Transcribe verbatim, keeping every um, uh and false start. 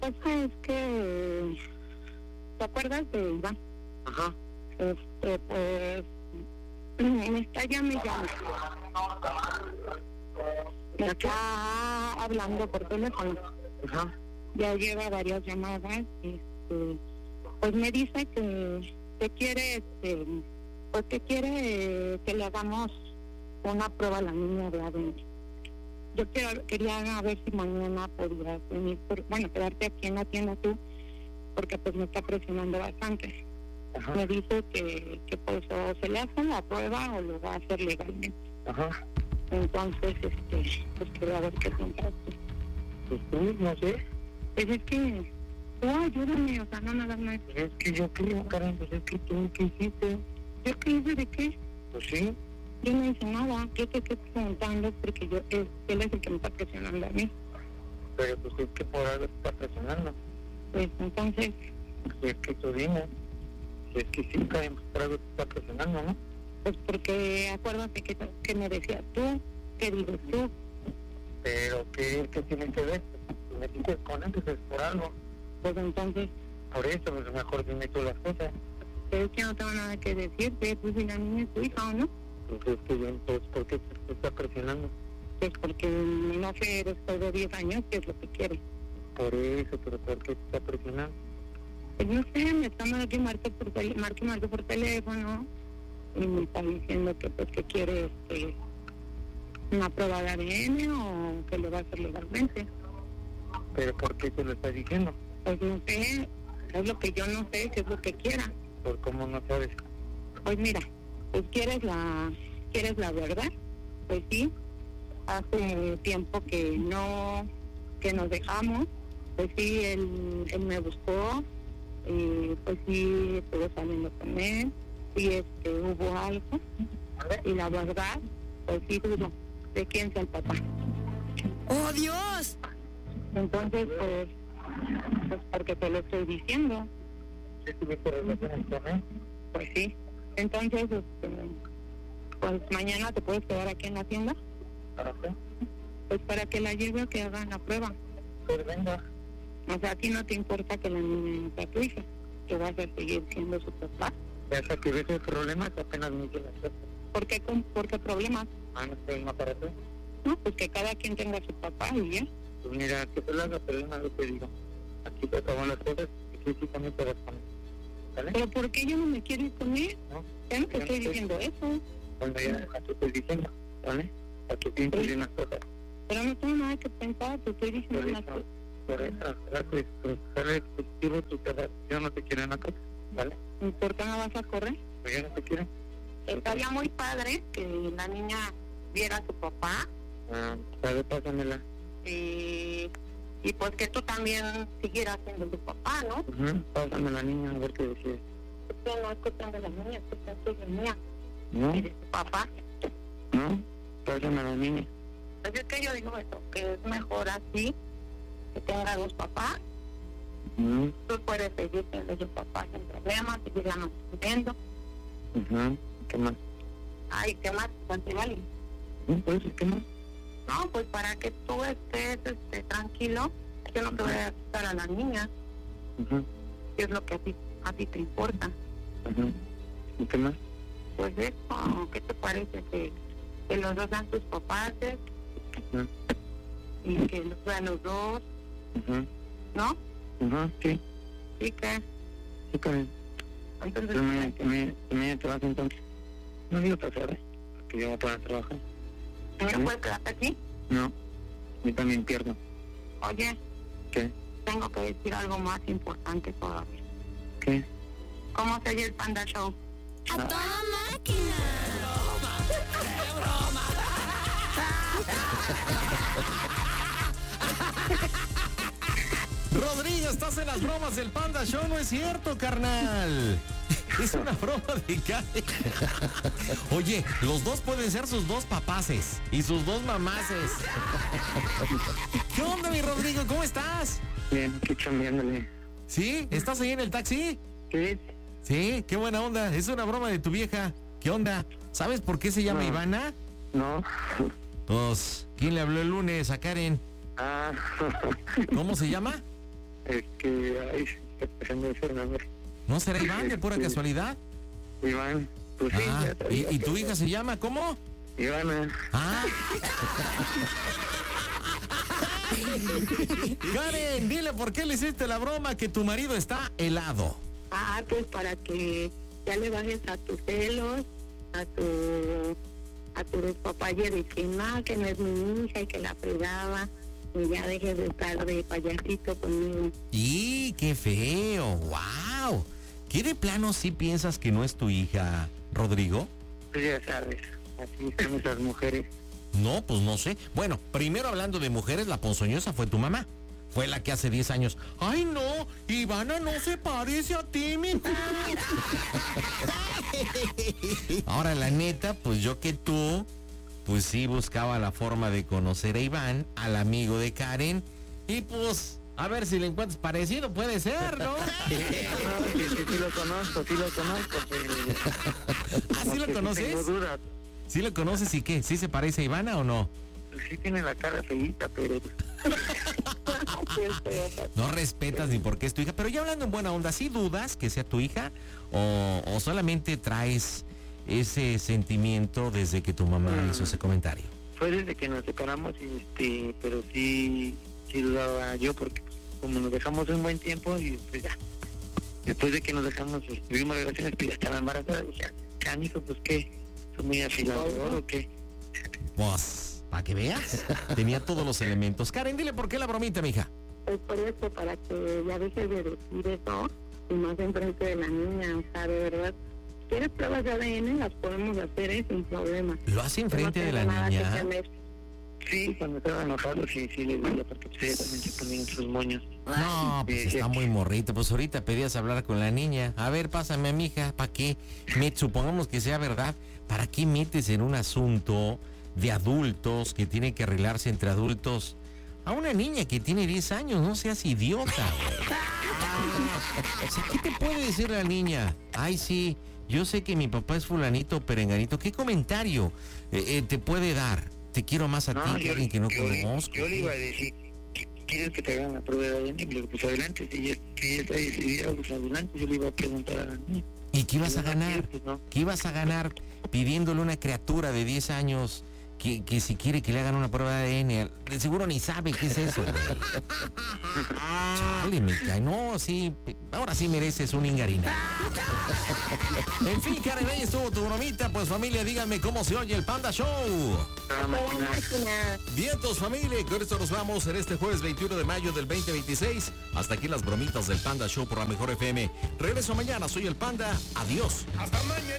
pasa es que, ¿te acuerdas de Iván? Ajá. Este, pues, me está llame y llame. Me está hablando por teléfono. Ajá. Ya lleva varias llamadas. Este, pues me dice que, que quiere, este, pues que quiere eh, que le hagamos una prueba a la niña de A D N. Yo quiero, quería ver si mañana podrías venir, por, bueno, quedarte aquí en la tienda tú, porque pues me está presionando bastante. Ajá. Me dice que, que pues o se le hace la prueba o lo va a hacer legalmente. Ajá. Entonces, este, pues quería ver qué piensas tú. Pues tú, no sé. Pues es que, tú ayúdame, o sea, no nada más. Pues es que yo creo, Karen, pues es que tú, ¿qué hiciste? ¿Yo qué hice de qué? Pues sí. Yo no hice nada, yo te estoy preguntando porque yo, es, él es el que me está presionando a mí. Pero pues es que por algo te está presionando. Pues entonces, Pues es que tú dime. Si es que sí, Karen, pues por algo te está presionando, ¿no? pues porque acuérdate que, que me decías tú, que dices tú. Pero ¿qué, qué tiene que ver? Si me dices con él, pues es por algo. Pues entonces, Por eso, pues mejor dime tú las cosas. pero es que no tengo nada que decirte, pues si la niña es tu hija o no. Pues es que yo, entonces, ¿por qué te está presionando? Pues porque no sé después de diez años qué es lo que quiere. Por eso, pero ¿por qué te está presionando? Pues no sé, me está marque marque por, tel- marque, marque por teléfono y me está diciendo que pues que quiere este, una prueba de A D N o que lo va a hacer legalmente. ¿Pero por qué te lo está diciendo? Pues no sé, es lo que yo no sé, qué es lo que quiera. ¿Por cómo no sabes? Pues mira, pues quieres la, quieres la verdad, pues sí, hace tiempo que no, que nos dejamos, pues sí, él, él me buscó, y pues sí, estuve saliendo con él, y este, hubo algo, y la verdad, pues sí dudo de quién sea el papá. ¡Oh, Dios! Entonces, pues, pues porque te lo estoy diciendo, ¿Sí tuviste relaciones con él? pues sí. Entonces, este, pues mañana te puedes quedar aquí en la tienda, ¿Para qué? pues para que la lleve a que hagan la prueba. Pues venga. O sea, a ti no te importa que la niña sea tu hija, que vas a seguir siendo su papá. Hasta que ves el problema, que apenas me hice la suerte. ¿Por qué, con- por qué problemas? Ah, no estoy más para ti. No, pues que cada quien tenga su papá y ya. Pues mira, que te lo haga, pero una vez te digo. Aquí te acaban las cosas y físicamente te respondo. ¿Vale? ¿Pero por qué yo no me quiero ir con él? ¿No? Ya no te Yo estoy no sé. diciendo eso. Cuando ya te estoy diciendo, ¿vale? Para que pienses bien las cosas. Pero no tengo nada que pensar, te estoy diciendo Por una eso, cosa. por eso, gracias, pues, sale positivo tu cara. Yo no te quiero en la casa, ¿vale? ¿Y por qué no vas a correr? Pues yo no te quiero. Estaría muy padre que la niña viera a su papá Ah, ¿sabes? Pásamela. y, y pues que tú también siguieras siendo tu papá, ¿no? Uh-huh. Pásame la niña a ver qué decide. Porque no es cuestión de la niña, es cuestión tuya y mía ¿No? y de tu papá. ¿No? Pásame a la niña. Pues es que yo digo eso, que es mejor así, que tenga dos papás. Uh-huh. Tú puedes seguir siendo su papá sin problemas, seguirla manteniendo. Uh-huh. ¿Qué más? Ay, ¿qué más? Contigo alguien. ¿No? Pues, ¿qué más? No, pues para que tú estés este, tranquilo, yo no te voy a quitar a la niña, Uh-huh. que es lo que a ti, a ti te importa. Uh-huh. ¿Y qué más? Pues eso, ¿qué te parece? Que, que los dos sean tus papás Uh-huh. y que los vean los dos, Uh-huh. ¿no? Uh-huh. Sí. Sí, que Sí, Karen. entonces... Tú me, me, me te vas entonces. No digo pasar, ¿eh? Porque yo voy para trabajar. ¿No puedes quedarte aquí? No. Yo también pierdo. Oye, ¿Qué? tengo que decir algo más importante todavía. ¿Qué? ¿Cómo se oye el Panda Show? ¡A toda máquina! Rodrigo, estás en las bromas del Panda Show, no es cierto, carnal. Es una broma de calle. Oye, los dos pueden ser sus dos papaces y sus dos mamaces. ¿Qué onda, mi Rodrigo? ¿Cómo estás? Bien, aquí chambeándole. ¿Sí? ¿Estás ahí en el taxi? ¿Qué? Sí, qué buena onda. Es una broma de tu vieja. ¿Qué onda? ¿Sabes por qué se llama No. Ivana? No. Pues, ¿quién le habló el lunes a Karen? Ah. ¿Cómo se llama? Es que, ay, está pasando ese nombre. ¿No será Iván de pura Sí. casualidad? Iván, pues sí, Ah, ya sabía ¿y, y que- tu hija se llama cómo? Ivana. Ah. Karen, dile por qué le hiciste la broma que tu marido está helado. Ah, pues para que ya le bajes a tus celos, a tu a tu despapalle de que no, que no es mi hija y que la fregaba, y ya dejes de estar de payasito conmigo. ¡Y qué feo! ¡Wow! ¿Qué de plano sí piensas que no es tu hija, Rodrigo? Pues ya sabes, así son esas mujeres. No, pues no sé. Bueno, primero hablando de mujeres, la ponzoñosa fue tu mamá. Fue la que hace diez años. ¡Ay, no! Ivana no se parece a ti, mi hija. Ahora, la neta, pues yo que tú, pues sí buscaba la forma de conocer a Iván, al amigo de Karen, y pues, a ver si le encuentras parecido, puede ser, ¿no? No, sí, sí, sí lo conozco, sí lo conozco. Pero... ¿Ah, sí lo porque conoces? Tengo dudas. ¿Sí lo conoces y qué? ¿Sí se parece a Ivana o no? Pues sí tiene la cara feíta, pero... Qué feo. No respetas ni por qué es tu hija, pero ya hablando en buena onda, ¿sí dudas que sea tu hija o, o solamente traes ese sentimiento desde que tu mamá Mm. hizo ese comentario? Fue desde que nos separamos, y este, pero sí, sí dudaba yo, porque como nos dejamos un buen tiempo, y pues ya, después de que nos dejamos, pues, tuvimos relaciones, pues ya estaba embarazada, y ya, canijo, pues qué, ¿soy muy afilador o qué? Pues, para que veas, tenía todos los elementos. Karen, dile por qué la bromita, mija. Pues por eso, para que ya dejes de decir eso, y más enfrente de la niña, o sea, de verdad, si quieres pruebas de A D N, las podemos hacer, ¿eh? Sin problema. ¿Lo hace enfrente No de tengo la nada que niña? temer. Sí, cuando estaba enojado, sí, sí le decía, porque pues ella también se ponía en sus moños. No, pues Sí, está sí. muy morrito. Pues ahorita pedías hablar con la niña. A ver, pásame a mi hija. ¿Para qué? Me, supongamos que sea verdad. ¿Para qué metes en un asunto de adultos que tiene que arreglarse entre adultos a una niña que tiene diez años? No seas idiota, güey. O sea, ¿qué te puede decir la niña? Ay, sí, yo sé que mi papá es fulanito o perenganito. ¿Qué comentario eh, eh, te puede dar? Te quiero más a ti que a alguien que no yo, conozco. yo le iba a decir, ¿quieres que te hagan la prueba de A D N? Y le digo, pues adelante, si ella, si ella está decidida, pues adelante, yo le iba a preguntar a la niña. ¿Y qué ibas a Si no ganar? quiere, pues no. ¿Qué ibas a ganar pidiéndole a una criatura de diez años que, que si quiere que le hagan una prueba de A D N? De seguro ni sabe qué es eso, güey. Chale, me cae. No, sí, ahora sí mereces un ingarina. En fin, Karen, ahí estuvo tu bromita. Pues familia, díganme cómo se oye el Panda Show. Toda máquina. Máquina. Vientos, familia, y con esto nos vamos en este jueves veintiuno de mayo del veinte veintiséis. Hasta aquí las bromitas del Panda Show por la Mejor F M. Regreso mañana, soy el Panda. Adiós. Hasta mañana.